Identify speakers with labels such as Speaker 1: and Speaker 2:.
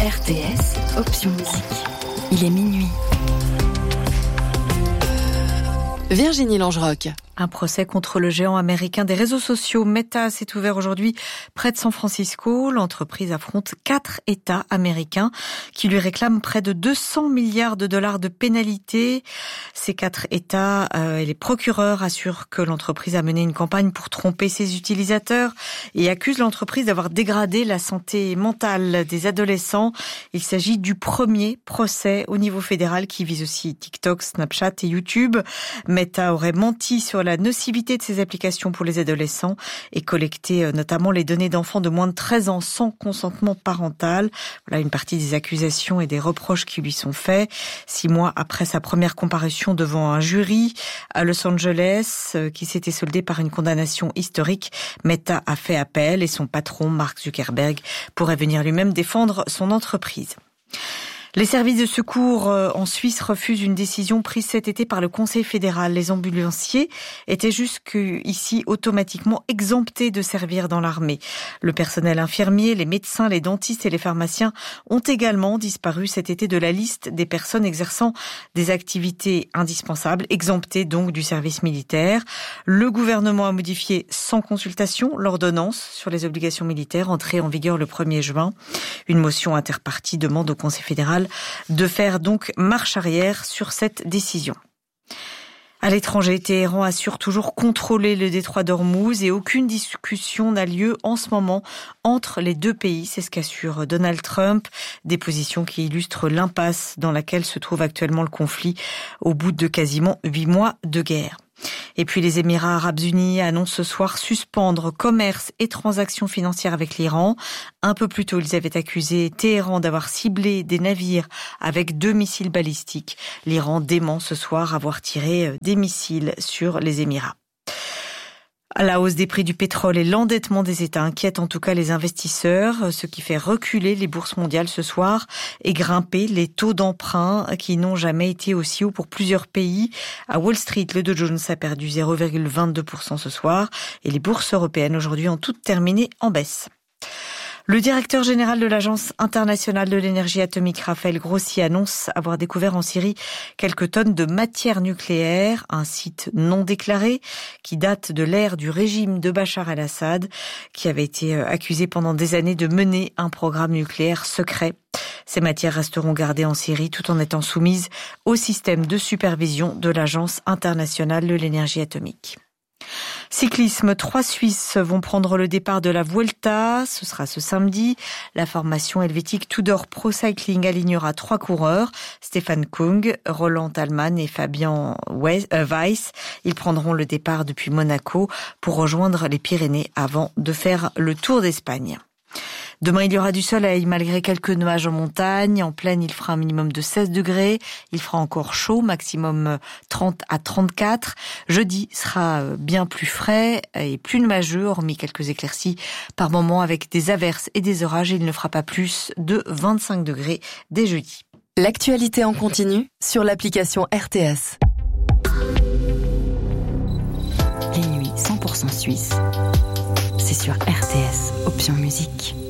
Speaker 1: RTS, option musique. Il est minuit. Virginie Langerock.
Speaker 2: Un procès contre le géant américain des réseaux sociaux Meta s'est ouvert aujourd'hui près de San Francisco. L'entreprise affronte 4 États américains qui lui réclament près de 200 milliards de dollars de pénalités. Ces 4 États et les procureurs assurent que l'entreprise a mené une campagne pour tromper ses utilisateurs et accusent l'entreprise d'avoir dégradé la santé mentale des adolescents. Il s'agit du premier procès au niveau fédéral qui vise aussi TikTok, Snapchat et YouTube. Meta aurait menti sur la nocivité de ces applications pour les adolescents et collecté notamment les données d'enfants de moins de 13 ans sans consentement parental. Voilà une partie des accusations et des reproches qui lui sont faits. 6 mois après sa première comparution devant un jury à Los Angeles, qui s'était soldée par une condamnation historique, Meta a fait appel et son patron, Mark Zuckerberg, pourrait venir lui-même défendre son entreprise. Les services de secours en Suisse refusent une décision prise cet été par le Conseil fédéral. Les ambulanciers étaient jusqu'ici automatiquement exemptés de servir dans l'armée. Le personnel infirmier, les médecins, les dentistes et les pharmaciens ont également disparu cet été de la liste des personnes exerçant des activités indispensables, exemptées donc du service militaire. Le gouvernement a modifié sans consultation l'ordonnance sur les obligations militaires entrée en vigueur le 1er juin. Une motion interpartie demande au Conseil fédéral de faire donc marche arrière sur cette décision. À l'étranger, Téhéran assure toujours contrôler le détroit d'Ormuz et aucune discussion n'a lieu en ce moment entre les deux pays. C'est ce qu'assure Donald Trump. Des positions qui illustrent l'impasse dans laquelle se trouve actuellement le conflit au bout de quasiment 8 mois de guerre. Et puis les Émirats arabes unis annoncent ce soir suspendre commerce et transactions financières avec l'Iran. Un peu plus tôt, ils avaient accusé Téhéran d'avoir ciblé des navires avec 2 missiles balistiques. L'Iran dément ce soir avoir tiré des missiles sur les Émirats. La hausse des prix du pétrole et l'endettement des États inquiètent en tout cas les investisseurs, ce qui fait reculer les bourses mondiales ce soir et grimper les taux d'emprunt qui n'ont jamais été aussi hauts pour plusieurs pays. À Wall Street, le Dow Jones a perdu 0,22% ce soir et les bourses européennes aujourd'hui ont toutes terminé en baisse. Le directeur général de l'Agence internationale de l'énergie atomique, Raphaël Grossi, annonce avoir découvert en Syrie quelques tonnes de matière nucléaire, un site non déclaré qui date de l'ère du régime de Bachar el-Assad, qui avait été accusé pendant des années de mener un programme nucléaire secret. Ces matières resteront gardées en Syrie tout en étant soumises au système de supervision de l'Agence internationale de l'énergie atomique. Cyclisme, 3 Suisses vont prendre le départ de la Vuelta. Ce sera ce samedi. La formation helvétique Tudor Pro Cycling alignera 3 coureurs. Stefan Kung, Roland Thalmann et Fabian Weiss. Ils prendront le départ depuis Monaco pour rejoindre les Pyrénées avant de faire le Tour d'Espagne. Demain, il y aura du soleil malgré quelques nuages en montagne. En plaine, il fera un minimum de 16 degrés. Il fera encore chaud, maximum 30 à 34. Jeudi sera bien plus frais et plus nuageux, hormis quelques éclaircies par moments avec des averses et des orages. Il ne fera pas plus de 25 degrés dès jeudi.
Speaker 1: L'actualité en continu sur l'application RTS. Les nuits 100% suisses. C'est sur RTS, option musique.